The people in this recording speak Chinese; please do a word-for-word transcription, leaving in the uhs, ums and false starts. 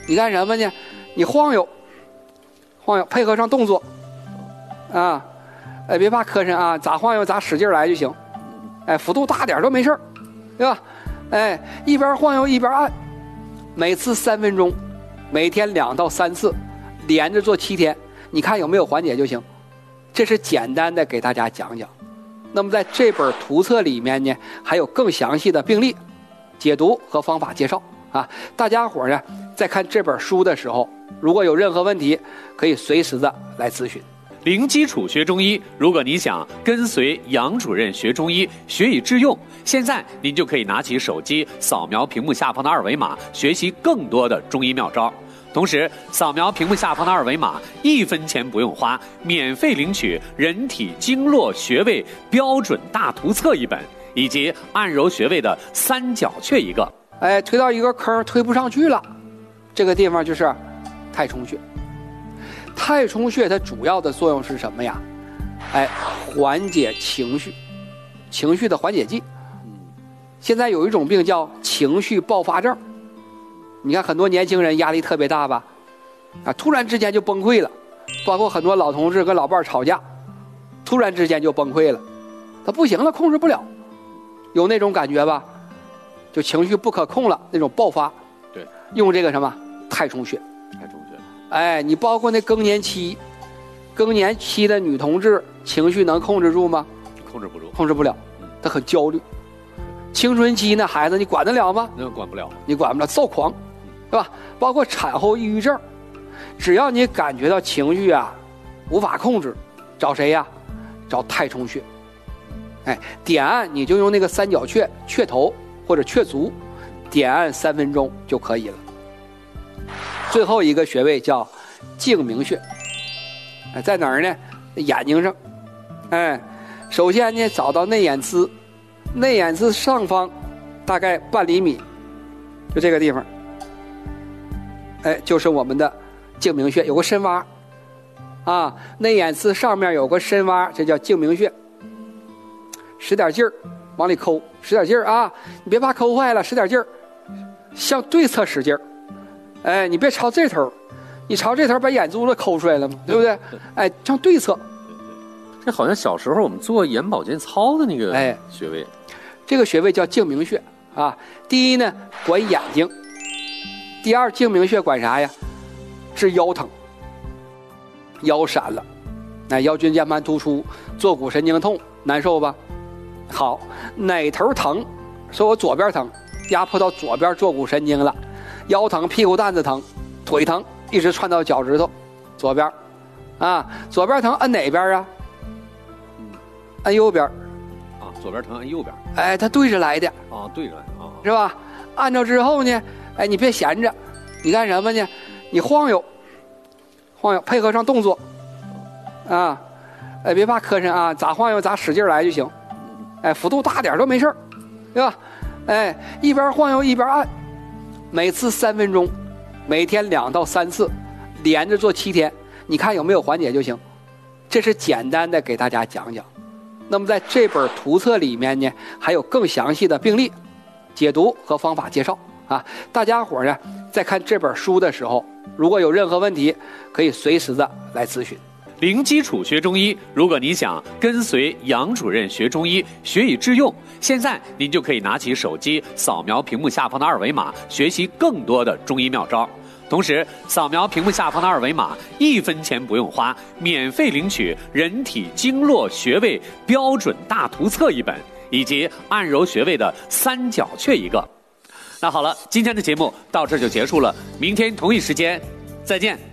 你干什么呢？你晃悠，晃悠，配合上动作，啊，哎，别怕磕碜啊，咋晃悠咋使劲来就行，哎，幅度大点都没事儿，对吧？哎，一边晃悠一边按，每次三分钟，每天两到三次，连着做七天，你看有没有缓解就行。这是简单的给大家讲讲。那么在这本图册里面呢，还有更详细的病例解读和方法介绍啊。大家伙呢在看这本书的时候，如果有任何问题，可以随时的来咨询。 零基础学中医，如果你想跟随杨主任学中医，学以致用，现在您就可以拿起手机，扫描屏幕下方的二维码，学习更多的中医妙招。同时，扫描屏幕下方的二维码，一分钱不用花，免费领取人体经络穴位标准大图册一本，以及按揉穴位的三角穴一个。 哎，推到一个坑推不上去了，这个地方就是太冲穴。太冲穴它主要的作用是什么呀？哎，缓解情绪，情绪的缓解剂。现在有一种病叫情绪爆发症。你看很多年轻人压力特别大吧，啊，突然之间就崩溃了，包括很多老同志跟老伴吵架，突然之间就崩溃了，他不行了，控制不了，有那种感觉吧，就情绪不可控了，那种爆发。 对， 用这个什么太冲穴。 太冲穴。 哎，你包括那更年期，更年期的女同志情绪能控制住吗？ 控制不住， 控制不了，她很焦虑。青春期那孩子你管得了吗？ 那管不了， 你管不了，躁狂。对吧？包括产后抑郁症，只要你感觉到情绪啊无法控制，找谁呀？找太冲穴。哎，点按你就用那个三角穴穴头或者穴足，点按三分钟就可以了。最后一个穴位叫睛明穴，哎，在哪儿呢？眼睛上。哎，首先呢找到内眼眦，内眼眦上方大概半厘米，就这个地方。哎，就是我们的睛明穴，有个深洼啊，内眼眦上面有个深洼，这叫睛明穴。使点劲儿往里抠，使点劲儿啊，你别怕抠坏了，使点劲儿，向对侧使劲儿。哎，你别朝这头，你朝这头把眼珠子抠出来了嘛，对不对？哎，向对侧。 这好像小时候我们做眼保健操的那个哎穴位， 这个穴位叫睛明穴啊。第一呢，管眼睛。第二，睛明穴管啥呀？治腰疼，腰闪了，哎，腰椎间盘突出，坐骨神经痛，难受吧？好，哪头疼？说我左边疼，压迫到左边坐骨神经了，腰疼，屁股蛋子疼，腿疼，一直窜到脚趾头，左边，啊，左边疼，按哪边啊？按右边。 啊，左边疼按右边。 哎，它对着来的。 啊，对着来啊， 是吧？按照之后呢？哎，你别闲着，你干什么呢？你晃悠，晃悠，配合上动作，啊，哎，别怕磕碜啊，咋晃悠咋使劲来就行，哎，幅度大点都没事儿，对吧？哎，一边晃悠一边按，每次三分钟，每天两到三次，连着做七天，你看有没有缓解就行。这是简单的给大家讲讲。那么在这本图册里面呢，还有更详细的病例解读和方法介绍。啊，大家伙呢在看这本书的时候，如果有任何问题，可以随时的来咨询。 零基础学中医，如果你想跟随杨主任学中医，学以致用，现在您就可以拿起手机，扫描屏幕下方的二维码，学习更多的中医妙招。同时，扫描屏幕下方的二维码，一分钱不用花，免费领取人体经络穴位标准大图册一本，以及按揉穴位的三角穴一个。那好了，今天的节目到这就结束了，明天同一时间再见。